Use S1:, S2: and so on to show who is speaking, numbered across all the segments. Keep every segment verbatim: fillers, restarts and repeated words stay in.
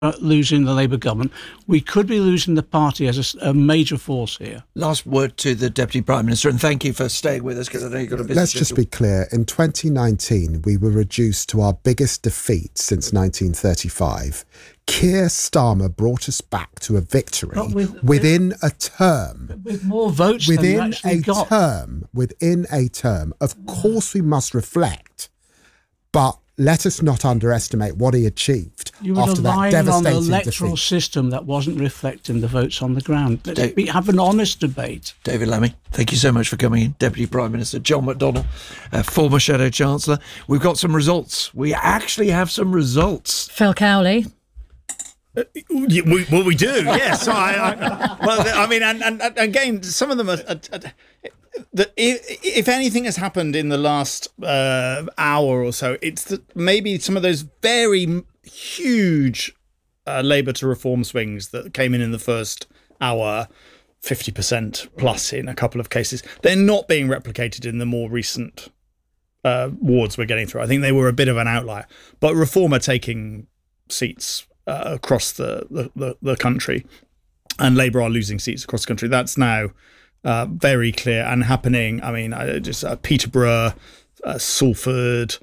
S1: losing the Labour government. We could be losing the party as a, a major force here.
S2: Last word to the Deputy Prime Minister, and thank you for staying with us, because I know you've got a busy
S3: Let's just be clear. In twenty nineteen, we were reduced to our biggest defeat since nineteen thirty-five. Keir Starmer brought us back to a victory
S1: with,
S3: within
S1: with,
S3: a term.
S1: With more votes
S3: within
S1: than you actually
S3: a
S1: got.
S3: term. Within a term. Of course we must reflect, but let us not underestimate what he achieved
S1: you were
S3: after that
S1: relying
S3: devastating
S1: on the electoral
S3: defeat.
S1: system that wasn't reflecting the votes on the ground. Let's
S2: Dave,
S1: be, have an honest debate.
S2: David Lammy, thank you so much for coming in. Deputy Prime Minister John McDonnell, uh, former Shadow Chancellor. We've got some results. We actually have some results.
S4: Phil Cowley.
S5: Uh, we, well, we do, yes. I, I, well, I mean, and, and, and again, some of them are. are, are that if, if anything has happened in the last uh, hour or so, it's that maybe some of those very huge uh, Labour to Reform swings that came in in the first hour, fifty percent plus in a couple of cases, they're not being replicated in the more recent uh, wards we're getting through. I think they were a bit of an outlier, but Reform are taking seats uh, across the, the, the, the country, and Labour are losing seats across the country. That's now Uh, very clear and happening. I mean, I just uh, Peterborough, uh, Salford,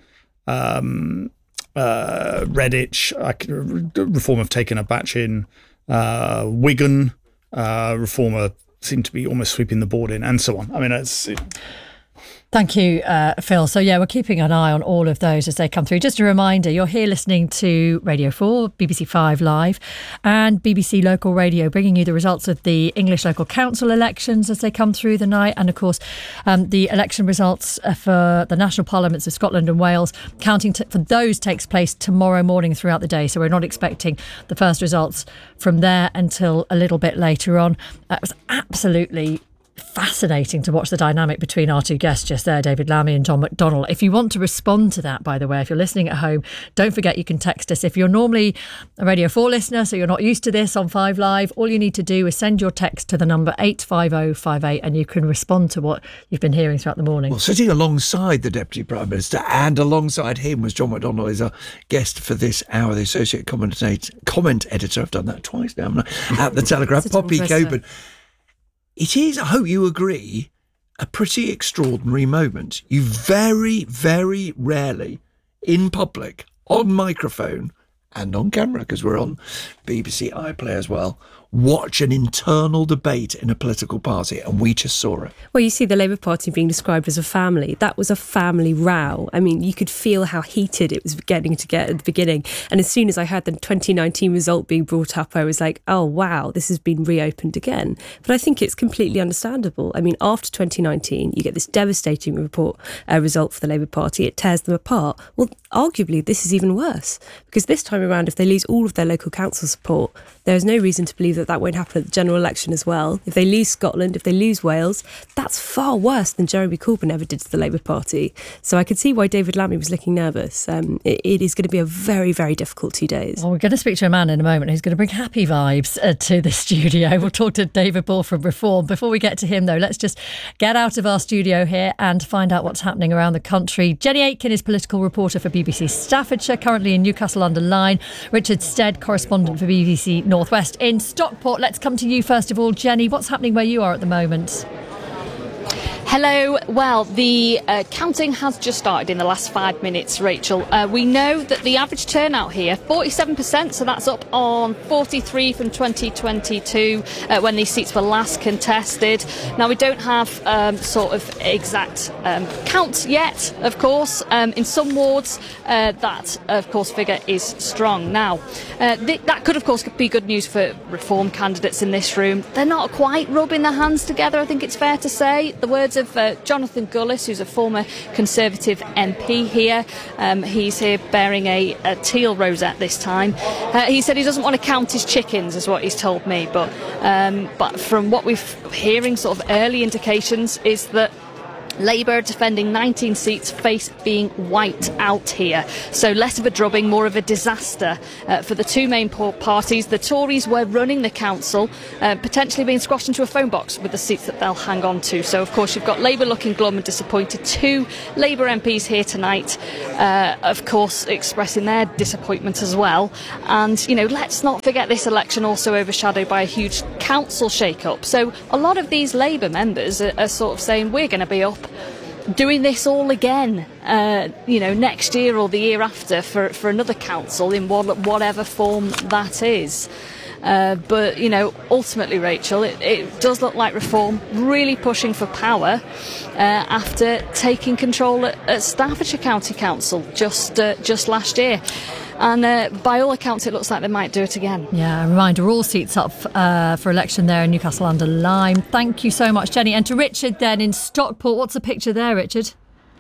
S5: um, uh, Redditch. I, Reform have taken a batch in. Uh, Wigan, uh, Reform are, seem to be almost sweeping the board in, and so on. I mean, it's. It,
S4: Thank you, uh, Phil. So, yeah, we're keeping an eye on all of those as they come through. Just a reminder, you're here listening to Radio four, B B C five Live and B B C Local Radio, bringing you the results of the English Local Council elections as they come through the night. And, of course, um, the election results for the national parliaments of Scotland and Wales. Counting t- for those takes place tomorrow morning throughout the day. So we're not expecting the first results from there until a little bit later on. Uh, it was absolutely fascinating to watch the dynamic between our two guests just there, David Lammy and John McDonnell. If you want to respond to that, by the way, if you're listening at home, don't forget you can text us. If you're normally a Radio four listener, so you're not used to this on five Live, all you need to do is send your text to the number eight five oh five eight and you can respond to what you've been hearing throughout the morning.
S2: Well, sitting alongside the Deputy Prime Minister and alongside him was John McDonnell, is our guest for this hour, the Associate Comment, comment Editor. I've done that twice now, haven't I? At the Telegraph, Poppy Coburn. It is, I hope you agree, a pretty extraordinary moment. You very, very rarely, in public, on microphone and on camera, because we're on B B C iPlayer as well, watch an internal debate in a political party, and we just saw it.
S6: Well, you see the Labour Party being described as a family. That was a family row. I mean, you could feel how heated it was getting to get at the beginning. And as soon as I heard the twenty nineteen result being brought up, I was like, oh, wow, this has been reopened again. But I think it's completely understandable. I mean, after twenty nineteen, you get this devastating report uh, result for the Labour Party. It tears them apart. Well, arguably, this is even worse, because this time around, if they lose all of their local council support, there's no reason to believe that that won't happen at the general election as well. If they lose Scotland, if they lose Wales, that's far worse than Jeremy Corbyn ever did to the Labour Party. So I could see why David Lammy was looking nervous. Um, it, it is going to be a very, very difficult two days.
S4: Well, we're going to speak to a man in a moment who's going to bring happy vibes uh, to the studio. We'll talk to David Ball from Reform. Before we get to him, though, let's just get out of our studio here and find out what's happening around the country. Jenny Aitken is political reporter for B B C Staffordshire, currently in Newcastle under Lyne. Richard Stead, correspondent for B B C North West in Stockport. Let's come to you first of all, Jenny. What's happening where you are at the moment?
S7: Hello. Well, the uh, counting has just started in the last five minutes, Rachel. Uh, we know that the average turnout here, forty-seven percent, so that's up on forty-three from twenty twenty-two uh, when these seats were last contested. Now, we don't have um, sort of exact um, count yet, of course. Um, in some wards, uh, that, of course, figure is strong. Now, uh, th- that could, of course, be good news for Reform candidates in this room. They're not quite rubbing their hands together, I think it's fair to say. The words of uh, Jonathan Gullis, who's a former Conservative M P here. Um, he's here bearing a, a teal rosette this time. Uh, he said he doesn't want to count his chickens, is what he's told me. But um, but from what we're hearing, sort of early indications is that Labour defending nineteen seats face being wiped out here. So less of a drubbing, more of a disaster uh, for the two main parties. The Tories were running the council, uh, potentially being squashed into a phone box with the seats that they'll hang on to. So of course you've got Labour looking glum and disappointed. Two Labour M Ps here tonight, uh, of course expressing their disappointment as well. And, you know, let's not forget this election also overshadowed by a huge council shake-up. So a lot of these Labour members are, are sort of saying we're going to be up doing this all again, uh, you know, next year or the year after for, for another council in what, whatever form that is. Uh, but, you know, ultimately, Rachel, it, it does look like Reform really pushing for power uh, after taking control at, at Staffordshire County Council just uh, just last year. And uh, by all accounts, it looks like they might do it again.
S4: Yeah, a reminder, all seats up uh, for election there in Newcastle under Lyme. Thank you so much, Jenny. And to Richard then in Stockport. What's the picture there, Richard?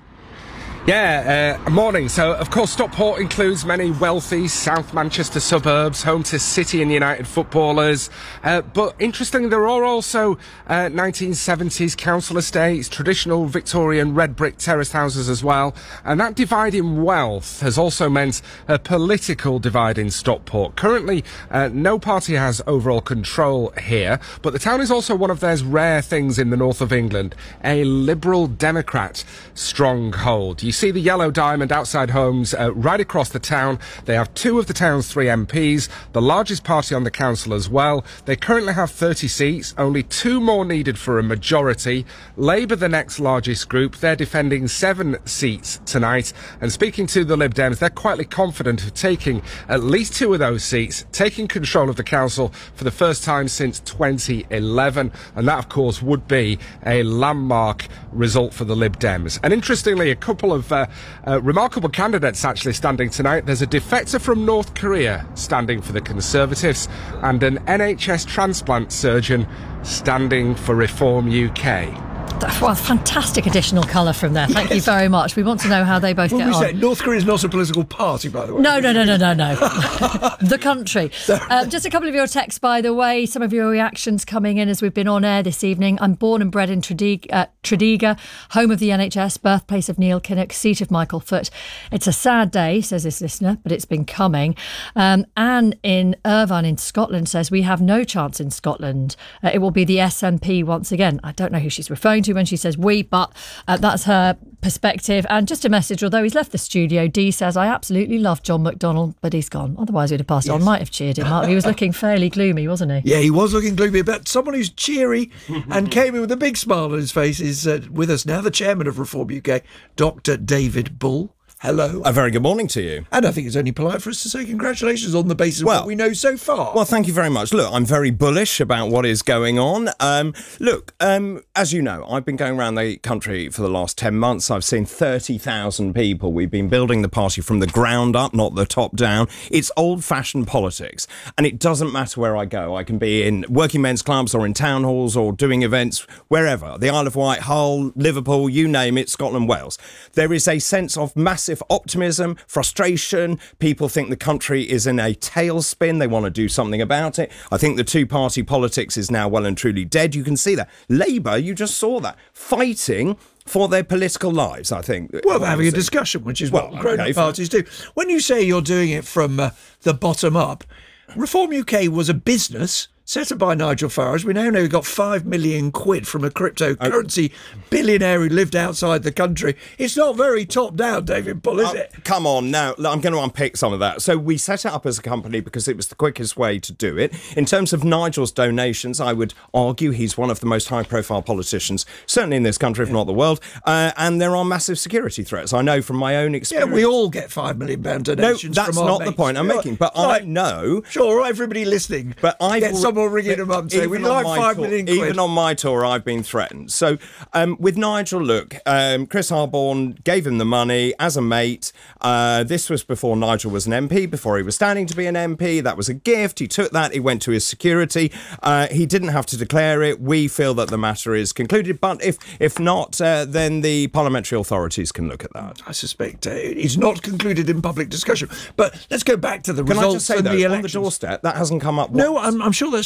S8: Yeah, uh, morning. So, of course, Stockport includes many wealthy South Manchester suburbs, home to City and United footballers. Uh, but interestingly, there are also uh, nineteen seventies council estates, traditional Victorian red brick terraced houses as well. And that divide in wealth has also meant a political divide in Stockport. Currently, uh, no party has overall control here, but the town is also one of those rare things in the north of England, a Liberal Democrat stronghold. You see the yellow diamond outside homes uh, right across the town. They have two of the town's three M Ps, the largest party on the council as well. They currently have thirty seats, only two more needed for a majority. Labour, the next largest group, they're defending seven seats tonight. And speaking to the Lib Dems, they're quietly confident of taking at least two of those seats, taking control of the council for the first time since twenty eleven. And that, of course, would be a landmark result for the Lib Dems. And interestingly, a couple of Uh, uh, remarkable candidates actually standing tonight. There's a defector from North Korea standing for the Conservatives and an N H S transplant surgeon standing for Reform U K.
S4: Well, fantastic additional colour from there. Thank yes. you very much. We want to know how they both
S2: what
S4: get
S2: we
S4: on.
S2: Say, North Korea is not a political party, by the way.
S4: No, no, no, no, no, no. The country. Uh, just a couple of your texts, by the way. Some of your reactions coming in as we've been on air this evening. I'm born and bred in Tredegar, uh, Tredegar, home of the N H S, birthplace of Neil Kinnock, seat of Michael Foot. It's a sad day, says this listener, but it's been coming. Um, Anne in Irvine in Scotland says, we have no chance in Scotland. Uh, it will be the S N P once again. I don't know who she's referring to when she says we, but uh, that's her perspective. And just a message, although he's left the studio, Dee says, I absolutely love John McDonnell, but he's gone. Otherwise we'd have passed yes. it on. Might have cheered him up. He was looking fairly gloomy, wasn't he?
S2: Yeah, he was looking gloomy, but someone who's cheery and came in with a big smile on his face is uh, with us now, the chairman of Reform U K, Doctor David Bull. Hello.
S9: A very good morning to you.
S2: And I think it's only polite for us to say congratulations on the basis
S9: well,
S2: of what we know so far.
S9: Well, thank you very much. Look, I'm very bullish about what is going on. Um, look, um, as you know, I've been going around the country for the last ten months. I've seen thirty thousand people. We've been building the party from the ground up, not the top down. It's old-fashioned politics. And it doesn't matter where I go. I can be in working men's clubs or in town halls or doing events wherever. The Isle of Wight, Hull, Liverpool, you name it, Scotland, Wales. There is a sense of massive optimism, frustration. People think the country is in a tailspin. They want to do something about it. I think the two-party politics is now well and truly dead. You can see that. Labour, you just saw that, fighting for their political lives, I think.
S2: Well, they're having a discussion, which is
S9: well,
S2: what grown-up
S9: okay,
S2: parties do. When you say you're doing it from uh, the bottom up, Reform U K was a business set up by Nigel Farage. We now know he got five million quid from a cryptocurrency oh. billionaire who lived outside the country. It's not very top down, David Bull, is
S9: uh,
S2: it?
S9: Come on, now, I'm going to unpick some of that. So we set it up as a company because it was the quickest way to do it. In terms of Nigel's donations, I would argue he's one of the most high-profile politicians, certainly in this country, if yeah. not the world. Uh, and there are massive security threats. I know from my own experience.
S2: Yeah, we all get five million pound donations
S9: No, that's
S2: from our
S9: not
S2: mates.
S9: the point I'm making. But like, I know...
S2: Sure, everybody listening.
S9: But I've
S2: get someone ringing them up and say, we'd like five
S9: tour,
S2: million quid.
S9: Even on my tour, I've been threatened. So um, with Nigel, look, um, Chris Harborne gave him the money as a mate. Uh, this was before Nigel was an M P, before he was standing to be an M P. That was a gift. He took that. He went to his security. Uh, he didn't have to declare it. We feel that the matter is concluded. But if if not, uh, then the parliamentary authorities can look at that.
S2: I suspect uh, it's not concluded in public discussion. But let's go back to the
S9: can
S2: results
S9: I just say,
S2: of
S9: though,
S2: the
S9: on
S2: elections.
S9: the doorstep, that hasn't come up once.
S2: No, I'm, I'm sure that's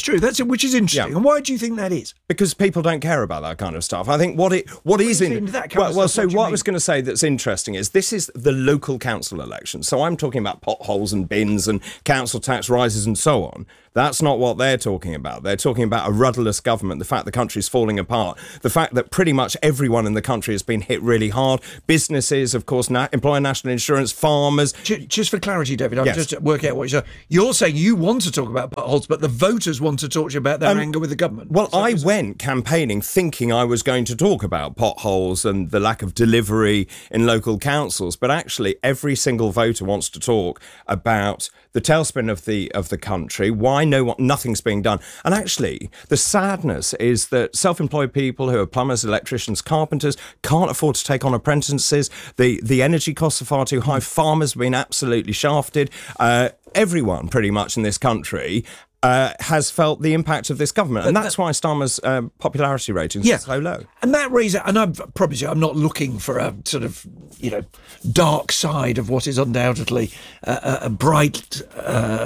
S2: true. That's it, which is interesting.
S9: Yeah.
S2: And why do you think that is?
S9: Because people don't care about that kind of stuff. I think what it what is
S2: do you
S9: in
S2: mean, that kind
S9: well,
S2: of
S9: well
S2: stuff?
S9: so
S2: What do you
S9: what I
S2: mean?
S9: was going to say that's interesting is this is the local council election. So I'm talking about potholes and bins and council tax rises and so on. That's not what they're talking about. They're talking about a rudderless government, the fact the country's falling apart, the fact that pretty much everyone in the country has been hit really hard. Businesses, of course, na- employer national insurance, farmers.
S2: Ju- Just for clarity, David, I'm
S9: Yes.
S2: just working out what you're saying. You're saying you want to talk about potholes, but the voters want to talk to you about their
S9: Um,
S2: anger with the government.
S9: Well,
S2: So-
S9: I went campaigning thinking I was going to talk about potholes and the lack of delivery in local councils, but actually every single voter wants to talk about the tailspin of the of the country, why no nothing's being done. And actually, the sadness is that self-employed people who are plumbers, electricians, carpenters can't afford to take on apprentices. The the energy costs are far too high. Farmers have been absolutely shafted. Uh, everyone pretty much in this country Uh, has felt the impact of this government. And that's why Starmer's um, popularity ratings
S2: Yeah.
S9: are so low.
S2: And that raises, and I promise you, I'm not looking for a sort of, you know, dark side of what is undoubtedly a, a bright uh,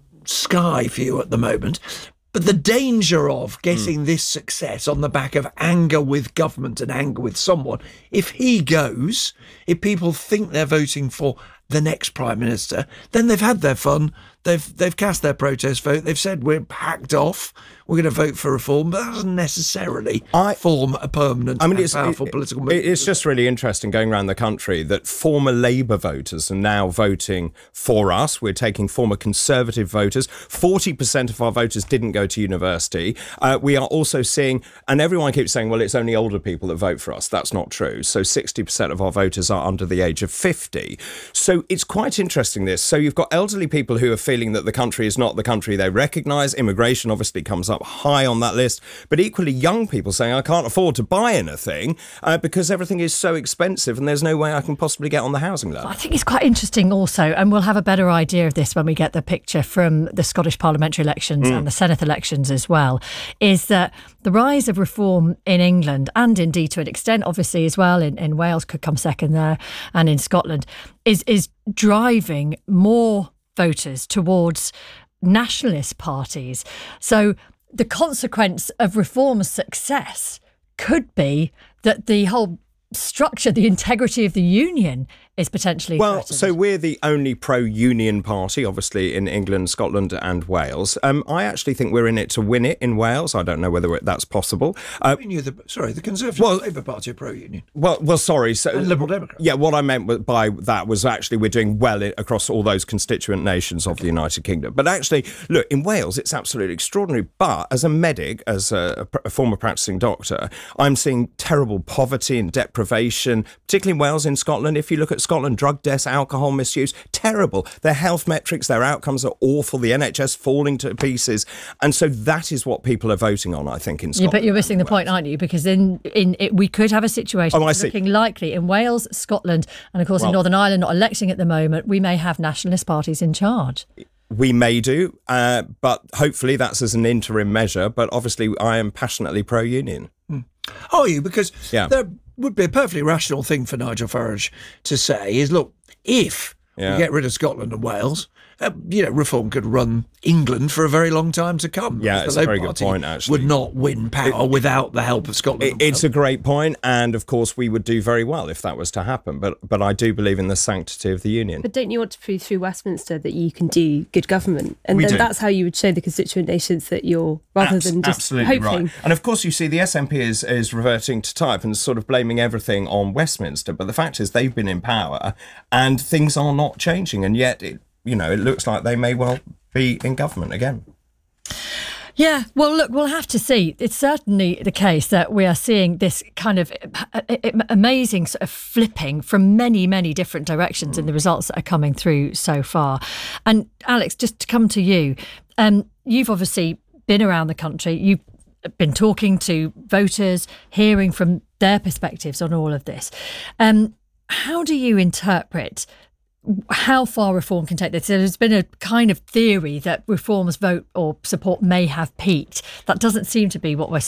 S2: sky for you at the moment. But the danger of getting mm. this success on the back of anger with government and anger with someone, if he goes, if people think they're voting for the next Prime Minister, then they've had their fun. They've they've cast their protest vote. They've said we're packed off. We're going to vote for reform, but that doesn't necessarily
S9: I,
S2: form a permanent
S9: I mean,
S2: and
S9: it's,
S2: powerful
S9: it,
S2: political
S9: it,
S2: movement.
S9: It's just really interesting going around the country that former Labour voters are now voting for us. We're taking former Conservative voters. forty percent of our voters didn't go to university. Uh, we are also seeing, and everyone keeps saying, well, it's only older people that vote for us. That's not true. So sixty percent of our voters are under the age of fifty. So it's quite interesting, this. So you've got elderly people who are feeling that the country is not the country they recognise. Immigration obviously comes up high on that list. But equally young people saying, I can't afford to buy anything uh, because everything is so expensive and there's no way I can possibly get on the housing ladder.
S4: I think it's quite interesting also, and we'll have a better idea of this when we get the picture from the Scottish parliamentary elections mm. and the Senate elections as well, is that the rise of reform in England, and indeed to an extent obviously as well in, in Wales, could come second there, and in Scotland, is is driving more voters towards nationalist parties. So the consequence of reform's success could be that the whole structure, the integrity of the union is potentially
S9: well
S4: threatened.
S9: So we're the only pro-union party obviously in England, Scotland and Wales. um, I actually think we're in it to win it in Wales. I don't know whether it, that's possible. uh,
S2: I mean, you're the, sorry, the Conservative
S9: well,
S2: Labour Party are pro-union.
S9: Well, well, sorry. So,
S2: and Liberal Democrats.
S9: Yeah, what I meant by that was actually we're doing well across all those constituent nations of the United Kingdom. But actually, look, in Wales, it's absolutely extraordinary. But as a medic, as a, a former practicing doctor, I'm seeing terrible poverty and deprivation, particularly in Wales, in Scotland. If you look at Scotland, drug deaths, alcohol misuse, terrible. Their health metrics, their outcomes are awful. The N H S falling to pieces. And so that is what people are voting on, I think, in Scotland.
S4: Yeah, but you're missing the point, aren't you? Because in, in it, we could have a situation
S9: Oh, I see.
S4: looking likely in Wales, Scotland, and of course
S9: Well,
S4: in Northern Ireland, not electing at the moment, we may have nationalist parties in charge.
S9: We may do, uh, but hopefully that's as an interim measure. But obviously I am passionately pro-union.
S2: Mm. Are you? Because
S9: Yeah.
S2: there would be a perfectly rational thing for Nigel Farage to say is, look, if
S9: Yeah.
S2: we get rid of Scotland and Wales, uh, you know, reform could run England for a very long time to come.
S9: Yeah,
S2: The
S9: it's a
S2: Labour
S9: very good
S2: Party
S9: point, actually.
S2: would not win power
S9: It-
S2: without the help of Scotland.
S9: It,
S2: and
S9: it's
S2: Wales.
S9: a great point, and of course we would do very well if that was to happen. But but I do believe in the sanctity of the union.
S6: But don't you want to prove through Westminster that you can do good government? And
S9: We
S6: then
S9: do.
S6: that's how you would show the constituent nations that you're, rather
S9: Abs-
S6: than just
S9: absolutely
S6: hoping.
S9: right. And of course, you see the S N P is is reverting to type and sort of blaming everything on Westminster. But the fact is, they've been in power, and things are not changing. And yet, it, you know, it looks like they may well be in government again.
S4: Yeah, well, look, we'll have to see. It's certainly the case that we are seeing this kind of amazing sort of flipping from many, many different directions in the results that are coming through so far. And Alex, just to come to you, um, you've obviously been around the country. You've been talking to voters, hearing from their perspectives on all of this. Um, how do you interpret how far reform can take this? There's been a kind of theory that reform's vote or support may have peaked. That doesn't seem to be what we're seeing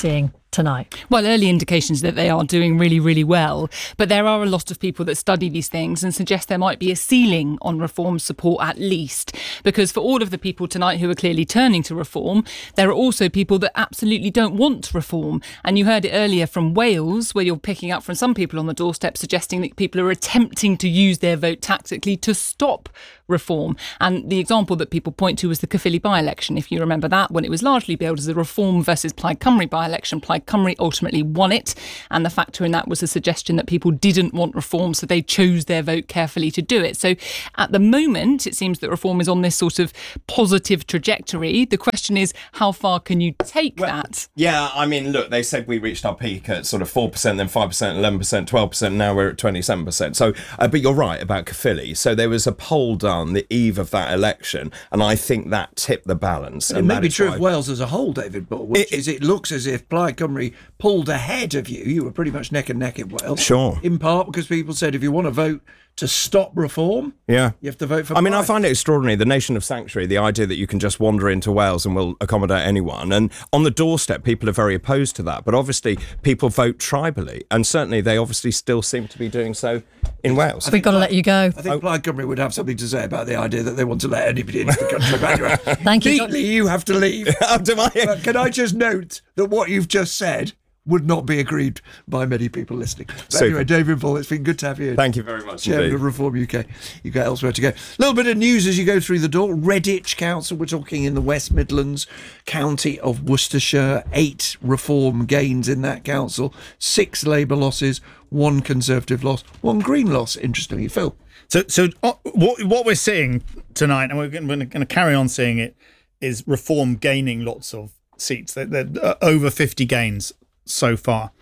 S4: tonight?
S10: Well, early indications that they are doing really, really well. But there are a lot of people that study these things and suggest there might be a ceiling on reform support at least. Because for all of the people tonight who are clearly turning to reform, there are also people that absolutely don't want reform. And you heard it earlier from Wales, where you're picking up from some people on the doorstep suggesting that people are attempting to use their vote tactically to stop reform. And the example that people point to was the Caerphilly by-election, if you remember that, when it was largely billed as a Reform versus Plaid Cymru by-election. Plaid Cymru ultimately won it, and the factor in that was a suggestion that people didn't want reform, so they chose their vote carefully to do it. So at the moment, it seems that reform is on this sort of positive trajectory. The question is, how far can you take
S9: well,
S10: that?
S9: Yeah, I mean, look, they said we reached our peak at sort of four percent, then five percent, eleven percent, twelve percent, now we're at twenty-seven percent. So, uh, but you're right about Caerphilly. So there was a poll done the eve of that election, and I think that tipped the balance.
S2: And
S9: and
S2: it may be true
S9: why...
S2: of Wales as a whole, David, but which it, is it looks as if Plaid Cymru pulled ahead of you. You were pretty much neck and neck in Wales.
S9: Sure.
S2: In part because people said if you want to vote to stop reform,
S9: yeah,
S2: you have to vote for
S9: I mean,
S2: Plaid.
S9: I find it extraordinary, the nation of sanctuary, the idea that you can just wander into Wales and will accommodate anyone. And on the doorstep, people are very opposed to that. But obviously, people vote tribally. And certainly, they obviously still seem to be doing so in Wales.
S4: We've got to let you go.
S2: I think oh. Plaid Cymru would have something to say about the idea that they want to let anybody into the country. But anyway,
S4: Thank you.
S2: Neatly, you have to leave.
S9: oh, do I?
S2: But can I just note that what you've just said would not be agreed by many people listening. But anyway, David Bull, it's been good to have you in.
S9: Thank you very much
S2: Chairman
S9: indeed.
S2: of Reform U K. You've got elsewhere to go. A little bit of news as you go through the door. Redditch Council, we're talking in the West Midlands, county of Worcestershire. Eight Reform gains in that council. Six Labour losses, one Conservative loss, one Green loss, interestingly. Phil.
S5: So, so uh, what, what we're seeing tonight, and we're going to carry on seeing it, is Reform gaining lots of seats. They're, they're uh, over fifty gains so far.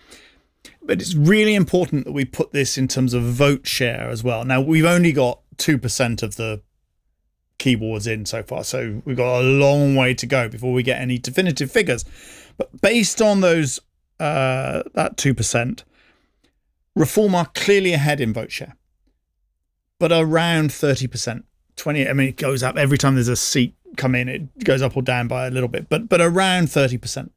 S5: But it's really important that we put this in terms of vote share as well. Now, we've only got two percent of the keyboards in so far, so we've got a long way to go before we get any definitive figures. But based on those, uh, that two percent, Reform are clearly ahead in vote share, but around thirty percent. twenty, I mean, it goes up every time there's a seat come in, it goes up or down by a little bit, but but around thirty percent.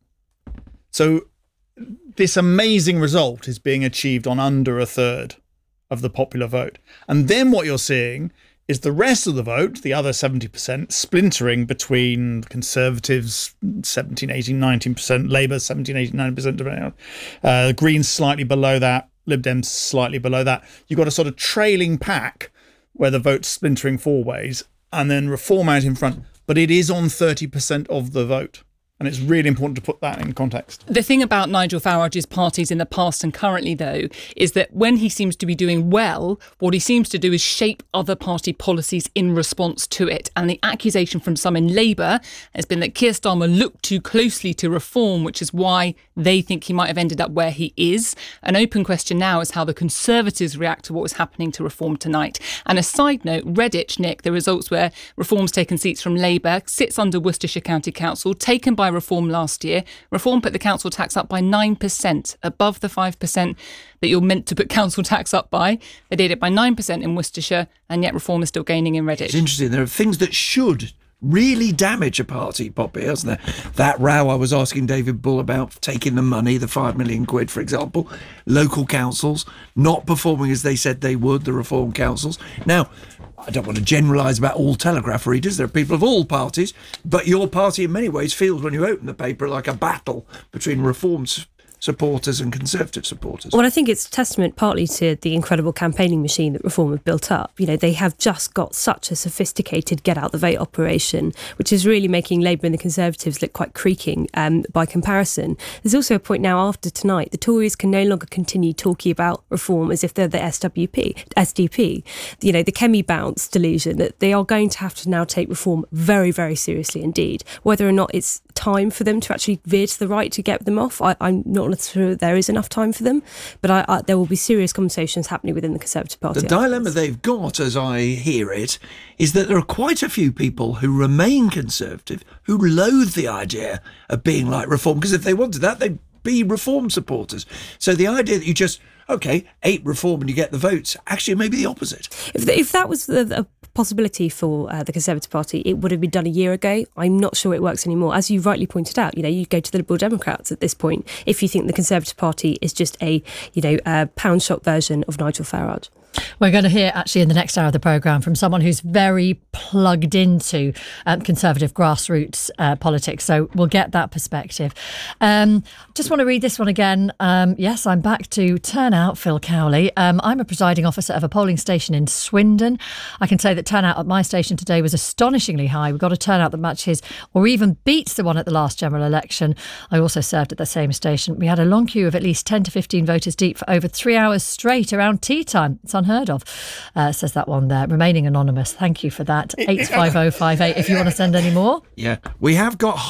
S5: So this amazing result is being achieved on under a third of the popular vote. And then what you're seeing is the rest of the vote, the other seventy percent, splintering between Conservatives, seventeen, eighteen, nineteen percent, Labour, seventeen, eighteen, nineteen percent, depending on, uh, Greens slightly below that, Lib Dems slightly below that. You've got a sort of trailing pack where the vote's splintering four ways, and then Reform out in front. But it is on thirty percent of the vote. And it's really important to put that in context.
S10: The thing about Nigel Farage's parties in the past and currently, though, is that when he seems to be doing well, what he seems to do is shape other party policies in response to it. And the accusation from some in Labour has been that Keir Starmer looked too closely to Reform, which is why they think he might have ended up where he is. An open question now is how the Conservatives react to what was happening to Reform tonight. And a side note, Redditch, Nick, the results where Reform's taken seats from Labour, sits under Worcestershire County Council, taken by Reform last year. Reform put the council tax up by nine percent, above the five percent that you're meant to put council tax up by. They did it by nine percent in Worcestershire, and yet Reform is still gaining in Redditch.
S2: It's interesting. There are things that should really damage a party, Poppy, hasn't there? That row I was asking David Bull about, taking the money, the five million quid, for example. Local councils not performing as they said they would, the Reform councils. Now, I don't want to generalise about all Telegraph readers. There are people of all parties, but your party in many ways feels when you open the paper like a battle between Reform's supporters and Conservative supporters.
S6: Well, I think it's testament partly to the incredible campaigning machine that Reform have built up. You know, they have just got such a sophisticated get-out-the-vote operation, which is really making Labour and the Conservatives look quite creaking um, by comparison. There's also a point now after tonight, the Tories can no longer continue talking about Reform as if they're the S W P, S D P. You know, the Kemi bounce delusion, that they are going to have to now take Reform very, very seriously indeed. Whether or not it's time for them to actually veer to the right to get them off, I, I'm not sure there is enough time for them, but I, I, there will be serious conversations happening within the Conservative Party.
S2: The dilemma they've got, as I hear it, is that there are quite a few people who remain Conservative who loathe the idea of being like Reform, because if they wanted that, they'd be Reform supporters. So the idea that you just, OK, eight Reform and you get the votes, actually maybe the opposite.
S6: If, if that was the, the possibility for uh, the Conservative Party. It would have been done a year ago. I'm not sure it works anymore. As you rightly pointed out, you know, you go to the Liberal Democrats at this point if you think the Conservative Party is just a, you know, a pound shop version of Nigel Farage.
S4: We're going to hear actually in the next hour of the programme from someone who's very plugged into um, Conservative grassroots uh, politics. So we'll get that perspective. Um, just want to read this one again. Um, yes, I'm back to turnout, Phil Cowley. Um, I'm a presiding officer of a polling station in Swindon. I can say that turnout at my station today was astonishingly high. We got a turnout that matches or even beats the one at the last general election. I also served at the same station. We had a long queue of at least ten to fifteen voters deep for over three hours straight around tea time. It's unheard of, uh, says that one there. Remaining anonymous. Thank you for that. eight five oh five eight if you want to send any more.
S2: Yeah, we have got